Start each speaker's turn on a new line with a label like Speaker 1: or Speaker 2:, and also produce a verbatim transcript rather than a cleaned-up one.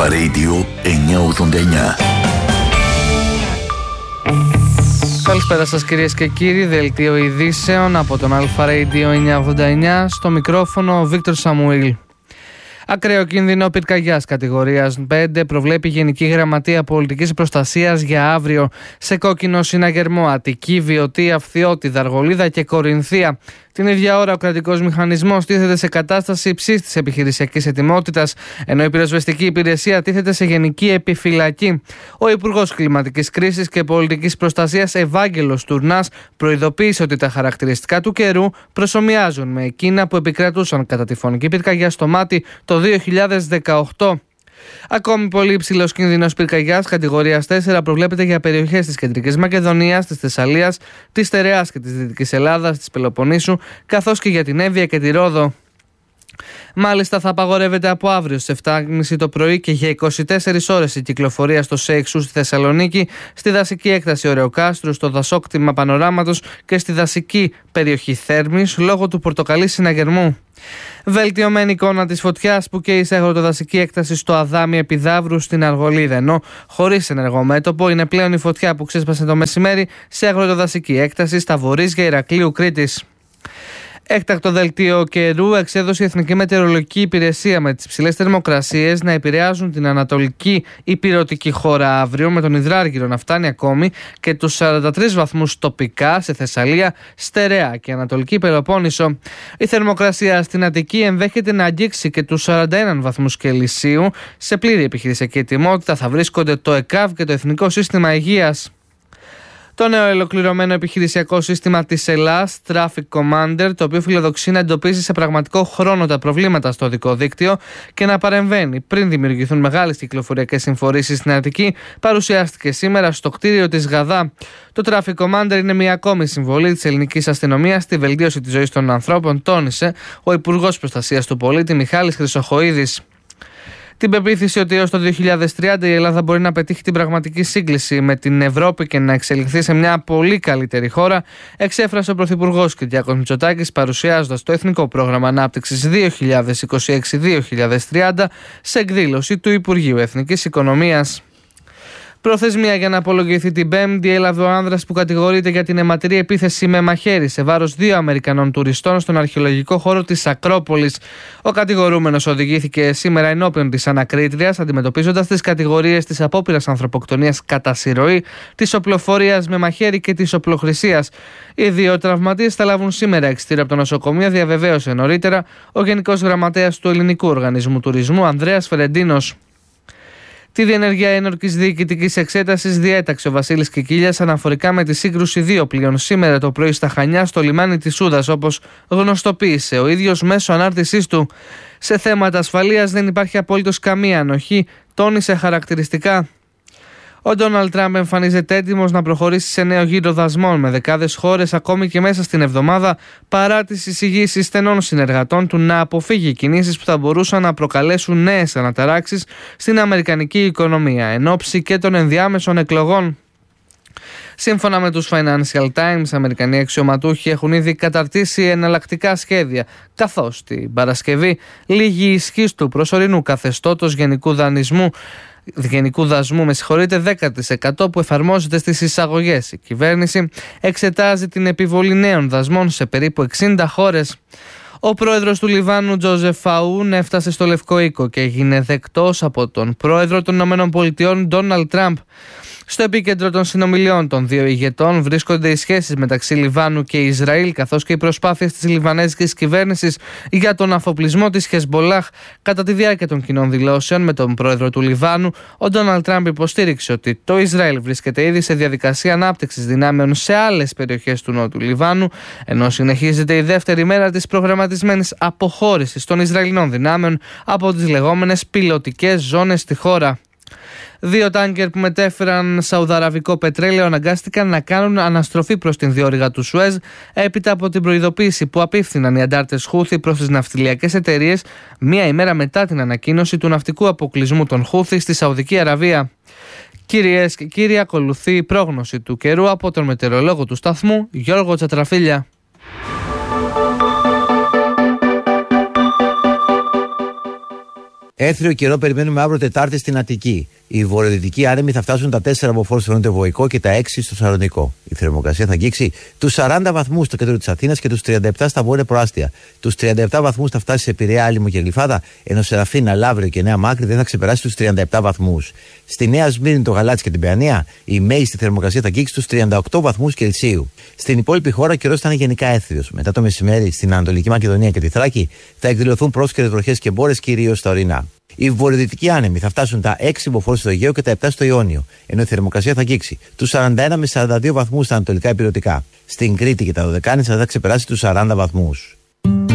Speaker 1: Αλφα Radio εννιακόσια ογδόντα εννιά.
Speaker 2: Καλησπέρα σας κυρίες και κύριοι, δελτίο ειδήσεων από τον Αλφα Radio εννιακόσια ογδόντα εννιά, στο μικρόφωνο ο Βίκτορ Σαμουήλ. Ακραίο κίνδυνο πυρκαγιάς κατηγορίας πέντε προβλέπει η Γενική Γραμματεία Πολιτικής Προστασίας για αύριο. Σε κόκκινο συναγερμό Αττική, Βιωτή, Αυθιώτη, Δαργολίδα και Κορινθία. Την ίδια ώρα ο κρατικός μηχανισμός τίθεται σε κατάσταση υψίστης επιχειρησιακής ετοιμότητας, ενώ η πυροσβεστική υπηρεσία τίθεται σε γενική επιφυλακή. Ο Υπουργός Κλιματικής Κρίσης και Πολιτικής Προστασίας Ευάγγελος Τουρνάς προειδοποίησε ότι τα χαρακτηριστικά του καιρού προσομοιάζουν με εκείνα που επικρατούσαν κατά τη φωνική πυρκαγιά στο Μάτι το δύο χιλιάδες δεκαοκτώ. Ακόμη πολύ υψηλός κίνδυνος πυρκαγιάς κατηγορίας τέσσερα προβλέπεται για περιοχές της Κεντρικής Μακεδονίας, της Θεσσαλίας, της Στερεάς και της Δυτικής Ελλάδας, της Πελοποννήσου, καθώς και για την Εύβοια και τη Ρόδο. Μάλιστα, θα απαγορεύεται από αύριο στις επτά και μισή το πρωί και για είκοσι τέσσερις ώρες η κυκλοφορία στο ΣΕΙΞΟΥ στη Θεσσαλονίκη, στη δασική έκταση Ωρεοκάστρου, στο δασόκτημα Πανοράματος και στη δασική περιοχή Θέρμης λόγω του πορτοκαλί συναγερμού. Βελτιωμένη εικόνα της φωτιάς που καίει σε αγροτοδασική έκταση στο Αδάμι Επιδαύρου στην Αργολίδα, ενώ χωρίς ενεργό μέτωπο είναι πλέον η φωτιά που ξέσπασε το μεσημέρι σε αγροτοδασική έκταση στα Βορίζια Ηρακλείου Κρήτης. Έκτακτο δελτίο καιρού εξέδωσε η Εθνική Μετεωρολογική Υπηρεσία με τις υψηλές θερμοκρασίες να επηρεάζουν την ανατολική ηπειρωτική χώρα αύριο, με τον υδράργυρο να φτάνει ακόμη και τους σαράντα τρεις βαθμούς τοπικά σε Θεσσαλία, Στερεά και Ανατολική Πελοπόννησο. Η θερμοκρασία στην Αττική ενδέχεται να αγγίξει και τους σαράντα ένα βαθμούς Κελσίου. Σε πλήρη επιχειρησιακή ετοιμότητα θα βρίσκονται το ΕΚΑΒ και το Εθνικό Σύστημα Υγείας. Το νέο ολοκληρωμένο επιχειρησιακό σύστημα της Ελλάς, Traffic Commander, το οποίο φιλοδοξεί να εντοπίσει σε πραγματικό χρόνο τα προβλήματα στο οδικό δίκτυο και να παρεμβαίνει πριν δημιουργηθούν μεγάλες κυκλοφοριακές συμφορήσεις στην Αττική, παρουσιάστηκε σήμερα στο κτίριο της ΓΑΔΑ. Το Traffic Commander είναι μια ακόμη συμβολή της ελληνικής αστυνομίας στη βελτίωση της ζωής των ανθρώπων, τόνισε ο Υπουργός Προστασίας του Πολίτη Μιχάλης Χρυσοχοΐδης. Την πεποίθηση ότι έως το δύο χιλιάδες τριάντα η Ελλάδα μπορεί να πετύχει την πραγματική σύγκληση με την Ευρώπη και να εξελιχθεί σε μια πολύ καλύτερη χώρα, εξέφρασε ο Πρωθυπουργός Κυριάκος Μητσοτάκης παρουσιάζοντας το Εθνικό Πρόγραμμα Ανάπτυξης δύο χιλιάδες είκοσι έξι με δύο χιλιάδες τριάντα σε εκδήλωση του Υπουργείου Εθνικής Οικονομίας. Προθεσμία για να απολογηθεί την Πέμπτη έλαβε ο άνδρας που κατηγορείται για την αιματηρή επίθεση με μαχαίρι σε βάρος δύο Αμερικανών τουριστών στον αρχαιολογικό χώρο της Ακρόπολης. Ο κατηγορούμενος οδηγήθηκε σήμερα ενώπιον της ανακρίτριας, αντιμετωπίζοντας τις κατηγορίες της απόπειρας ανθρωποκτονίας κατά συρροή, της οπλοφορίας με μαχαίρι και της οπλοχρησίας. Οι δύο τραυματίες θα λάβουν σήμερα εξιτήριο από το νοσοκομείο, διαβεβαίωσε νωρίτερα ο Γενικός Γραμματέας του Ελληνικού Οργανισμού Τουρισμού, Ανδρέας Φερεντίνος. Τη διενέργεια ένορκης διοικητικής εξέτασης διέταξε ο Βασίλης Κικίλιας αναφορικά με τη σύγκρουση δύο πλοίων σήμερα το πρωί στα Χανιά στο λιμάνι της Σούδας, όπως γνωστοποίησε ο ίδιος μέσω ανάρτησής του. Σε θέματα ασφαλείας δεν υπάρχει απολύτως καμία ανοχή, τόνισε χαρακτηριστικά. Ο Ντόναλντ Τραμπ εμφανίζεται έτοιμος να προχωρήσει σε νέο γύρο δασμών με δεκάδες χώρες ακόμη και μέσα στην εβδομάδα, παρά τις εισηγήσεις στενών συνεργατών του να αποφύγει κινήσεις που θα μπορούσαν να προκαλέσουν νέες αναταράξεις στην αμερικανική οικονομία εν ώψη και των ενδιάμεσων εκλογών. Σύμφωνα με τους Financial Times, Αμερικανοί αξιωματούχοι έχουν ήδη καταρτήσει εναλλακτικά σχέδια, καθώς την Παρασκευή λίγη ισχύς του προσωρινού καθεστώτος γενικού δανεισμού Γενικού δασμού με συγχωρείτε δέκα τοις εκατό που εφαρμόζεται στις εισαγωγές. Η κυβέρνηση εξετάζει την επιβολή νέων δασμών σε περίπου εξήντα χώρες. Ο πρόεδρος του Λιβάνου, Τζόζεφ Φαούν, έφτασε στο Λευκό Οίκο και έγινε δεκτός από τον πρόεδρο των ΗΠΑ, Ντόναλντ Τραμπ. Στο επίκεντρο των συνομιλιών των δύο ηγετών βρίσκονται οι σχέσεις μεταξύ Λιβάνου και Ισραήλ, καθώς και οι προσπάθειες της λιβανέζικης κυβέρνησης για τον αφοπλισμό της Χεσμπολάχ. Κατά τη διάρκεια των κοινών δηλώσεων με τον πρόεδρο του Λιβάνου, ο Ντόναλντ Τραμπ υποστήριξε ότι το Ισραήλ βρίσκεται ήδη σε διαδικασία ανάπτυξης δυνάμεων σε άλλες περιοχές του Νότου Λιβάνου, ενώ συνεχίζεται η δεύτερη μέρα της προγραμματισμένης αποχώρησης των Ισραηλινών δυνάμεων από τις λεγόμενες πιλωτικές ζώνες στη χώρα. Δύο τάνκερ που μετέφεραν σαουδαραβικό πετρέλαιο αναγκάστηκαν να κάνουν αναστροφή προς την διόρυγα του Σουέζ έπειτα από την προειδοποίηση που απίφθηναν οι αντάρτες Χούθη προς τις ναυτιλιακές εταιρείες μία ημέρα μετά την ανακοίνωση του ναυτικού αποκλεισμού των Χούθη στη Σαουδική Αραβία. Κυρίες και κύριοι, ακολουθεί η πρόγνωση του καιρού από τον μετεωρολόγο του σταθμού Γιώργο Τσατραφίλια.
Speaker 3: Έθριο καιρό περιμένουμε αύριο Τετάρτη στην Αττική. Οι βορειοδυτικοί άνεμοι θα φτάσουν τα τέσσερα μποφόρ στο νοτιοβοϊκό και τα έξι στο Σαλονικό. Η θερμοκρασία θα αγγίξει τους σαράντα βαθμούς στο κέντρο της Αθήνας και τους τριάντα επτά στα βόρεια προάστια. Τους τριάντα επτά βαθμούς θα φτάσει σε Πειραιά, Άλυμο και Γλυφάδα, ενώ σε Αθήνα, Λαύριο και Νέα Μάκρη δεν θα ξεπεράσει τους τριάντα επτά βαθμούς. Στη Νέα Σμύρνη, το Γαλάτσι και την Παιανία, η μέγιστη θερμοκρασία θα αγγίξει τους τριάντα οκτώ βαθμούς Κελσίου. Στην υπόλοιπη χώρα ο καιρός θα είναι γενικά έθριος. Μετά το μεσημέρι στην Ανατολική Μακεδονία και τη Θράκη θα εκδηλωθούν πρόσκαιρες βροχές και μπόρες, κυρίως στα ορεινά. Οι βορειοδυτικοί άνεμοι θα φτάσουν τα έξι μποφόρ στο Αιγαίο και τα επτά στο Ιόνιο, ενώ η θερμοκρασία θα αγγίξει τους σαράντα ένα με σαράντα δύο βαθμούς στα ανατολικά ηπειρωτικά. Στην Κρήτη και τα Δωδεκάνησα θα ξεπεράσει τους σαράντα βαθμούς.